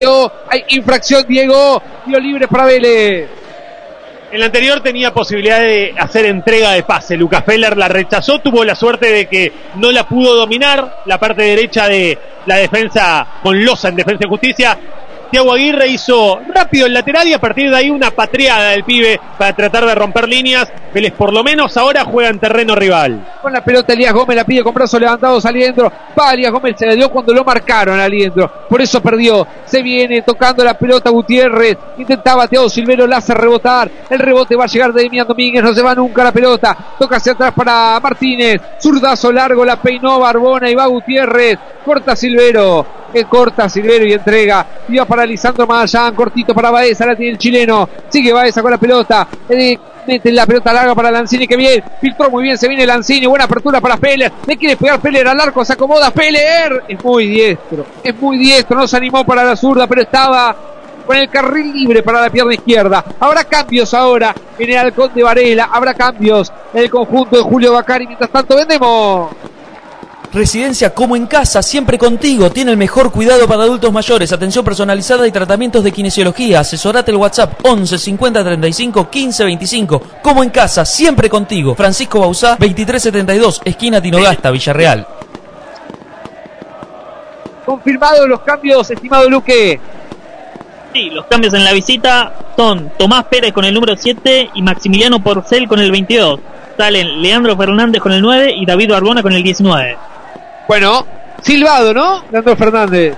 Hay infracción, Diego. Tiro libre para Vélez. En la anterior tenía posibilidad de hacer entrega de pase. Lucas Feller la rechazó, tuvo la suerte de que no la pudo dominar. La parte derecha de la defensa con losa en Defensa y Justicia. Thiago Aguirre hizo rápido el lateral y a partir de ahí una patriada del pibe para tratar de romper líneas. Vélez por lo menos ahora juega en terreno rival. Con la pelota Elías Gómez, la pide con brazos levantados a Aliendro. Va Elías Gómez, se la dio cuando lo marcaron a Aliendro. Por eso perdió. Se viene tocando la pelota Gutiérrez. Intentaba Thiago Silvero, la hace rebotar. El rebote va a llegar de Demián Domínguez. No se va nunca la pelota. Toca hacia atrás para Martínez. Zurdazo largo, la peinó Barbona y va Gutiérrez. Corta Silvero. Corta Silvero y entrega. Iba para Lisandro Magallán, cortito para Baeza, la tiene el chileno. Sigue Baeza con la pelota. Mete la pelota larga para Lanzini, que bien. Filtró muy bien, se viene Lanzini. Buena apertura para Feller. Le quiere pegar Feller al arco, se acomoda Feller. Es muy diestro. No se animó para la zurda, pero estaba con el carril libre para la pierna izquierda. Habrá cambios ahora en el Halcón de Varela. Habrá cambios en el conjunto de Julio Bacari. Mientras tanto, vendemos. Residencia Como en Casa, siempre contigo. Tiene el mejor cuidado para adultos mayores, atención personalizada y tratamientos de kinesiología. Asesorate el WhatsApp 11 50 35 15 25. Como en Casa, siempre contigo. Francisco Bauzá, 2372, esquina Tinogasta, Villarreal. Confirmados los cambios, estimado Luque. Sí, los cambios en la visita son Tomás Pérez con el número 7 y Maximiliano Porcel con el 22. Salen Leandro Fernández con el 9 y David Barbona con el 19. Bueno, silbado, ¿no? Leandro Fernández.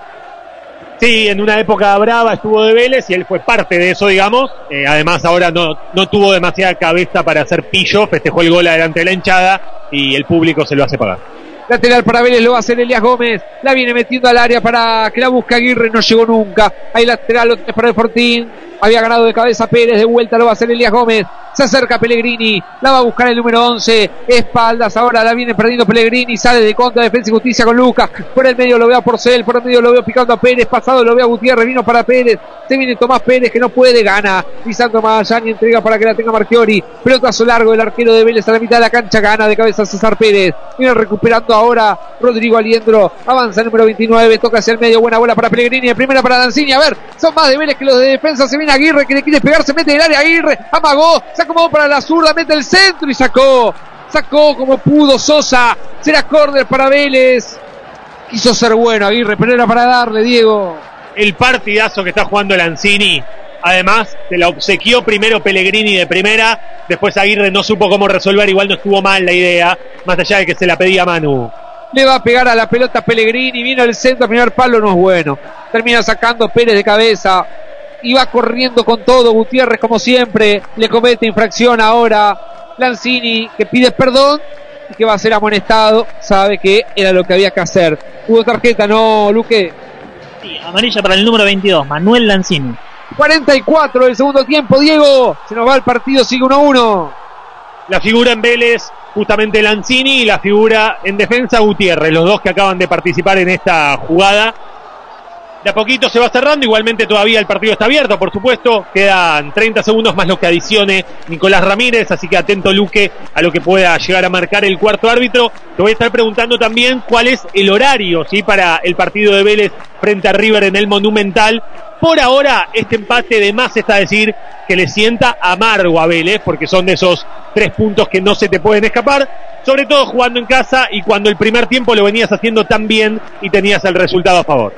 Sí, en una época brava estuvo de Vélez y él fue parte de eso, digamos. Además ahora no tuvo demasiada cabeza para hacer pillo, festejó el gol adelante de la hinchada y el público se lo hace pagar. Lateral para Vélez, lo va a hacer Elías Gómez. La viene metiendo al área para que la busque Aguirre, no llegó nunca. Hay lateral para el Fortín. Había ganado de cabeza Pérez, de vuelta lo va a hacer Elías Gómez. Se acerca Pellegrini, la va a buscar el número 11. Espaldas, ahora la viene perdiendo Pellegrini. Sale de contra, Defensa y Justicia con Lucas. Por el medio lo veo a Porcel, por el medio lo veo picando a Pérez. Pasado lo veo a Gutiérrez, vino para Pérez. Se viene Tomás Pérez que no puede, gana. Lisandro Magallán y entrega para que la tenga Marchiori. Pelotazo largo del arquero de Vélez a la mitad de la cancha, gana de cabeza César Pérez. Viene recuperando ahora Rodrigo Aliendro. Avanza el número 29, toca hacia el medio. Buena bola para Pellegrini, de primera para Lanzini. A ver, son más de Vélez que los de defensa. Se viene Aguirre que le quiere pegar, se mete en el área Aguirre. Amagó, se acomodó para la zurda, mete el centro y sacó como pudo Sosa. Será córner para Vélez. Quiso ser bueno Aguirre, pero era para darle, Diego. El partidazo que está jugando Lanzini. Además, se la obsequió primero Pellegrini de primera. Después Aguirre no supo cómo resolver. Igual no estuvo mal la idea, más allá de que se la pedía Manu. Le va a pegar a la pelota Pellegrini. Viene al centro, primer palo, no es bueno. Termina sacando Pérez de cabeza. Y va corriendo con todo. Gutiérrez, como siempre, le comete infracción ahora. Lanzini, que pide perdón y que va a ser amonestado. Sabe que era lo que había que hacer. Hubo tarjeta, ¿no, Luque? Sí, amarilla para el número 22, Manuel Lanzini. 44 del segundo tiempo, Diego. Se nos va el partido, sigue 1-1. La figura en Vélez, justamente Lanzini, y la figura en defensa, Gutiérrez. Los dos que acaban de participar en esta jugada. De a poquito se va cerrando, igualmente todavía el partido está abierto, por supuesto. Quedan 30 segundos más lo que adicione Nicolás Ramírez, así que atento, Luque, a lo que pueda llegar a marcar el cuarto árbitro. Te voy a estar preguntando también cuál es el horario, ¿sí?, para el partido de Vélez frente a River en el Monumental. Por ahora, este empate de más está decir que le sienta amargo a Vélez, porque son de esos 3 puntos que no se te pueden escapar, sobre todo jugando en casa y cuando el primer tiempo lo venías haciendo tan bien y tenías el resultado a favor.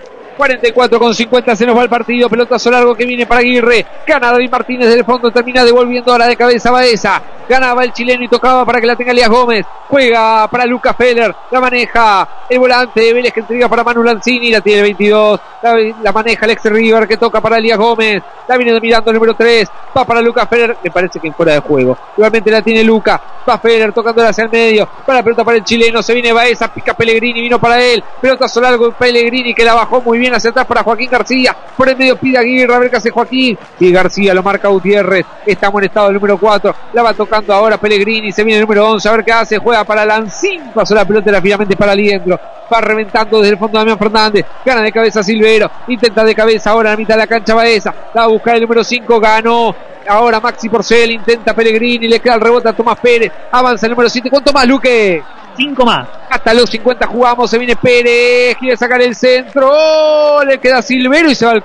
44,50 se nos va el partido. Pelotazo largo que viene para Aguirre. Gana David Martínez del fondo. Termina devolviendo a la de cabeza Baeza. Ganaba el chileno y tocaba para que la tenga Elías Gómez. Juega para Lucas Feller. La maneja el volante de Vélez que entrega para Manu Lanzini. La tiene el 22. La maneja el ex River que toca para Elías Gómez. La viene dominando el número 3. Va para Lucas Feller. Me parece que en fuera de juego. Igualmente la tiene Lucas. Va Feller tocándola hacia el medio. Para la pelota para el chileno. Se viene Baeza. Pica Pellegrini. Vino para él. Pelotazo largo de Pellegrini que la bajó muy bien hacia atrás para Joaquín García. Por el medio pide Aguirre. A ver qué hace Joaquín. Y García lo marca Gutiérrez. Está amonestado el número 4. La va tocando ahora Pellegrini. Se viene el número 11. A ver qué hace. Juega para Lanzini. Pasó la pelota finalmente para Aliendro. Va reventando desde el fondo Damián Fernández. Gana de cabeza Silvero. Intenta de cabeza ahora a la mitad de la cancha Baeza. La va a buscar el número 5. Ganó. Ahora Maxi Porcel. Intenta Pellegrini. Le queda el rebote a Tomás Pérez. Avanza el número 7. ¿Cuánto más, Luque? 5 más. Hasta los 50 jugamos. Se viene Pérez. Quiere sacar el centro. Le queda Silvero y se va al